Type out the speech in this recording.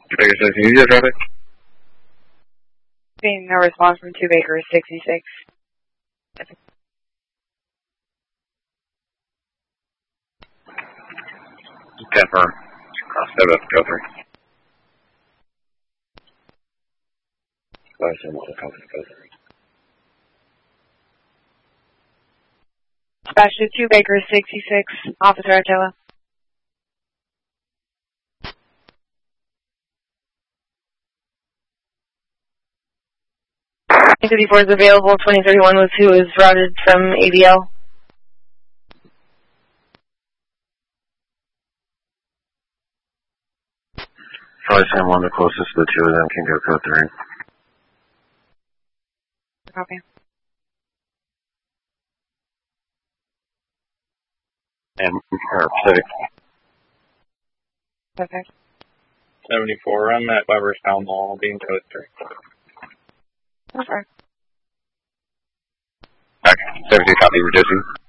Baker 6, use your traffic. Being no response from 2 Baker 66. Confirm. Cross 7, go 3. Flight 71, copy, go 3. Dispatch to 2 Baker 66, Officer Attila. 54 is available, 2031 was who is routed from ABL. Flight 71, the closest to the 2 of them can go code 3. Copy. And Pacific. Perfect. 74, I'm at Weber's Town Mall, being code 3. Okay. Okay, 72, copy, reducing.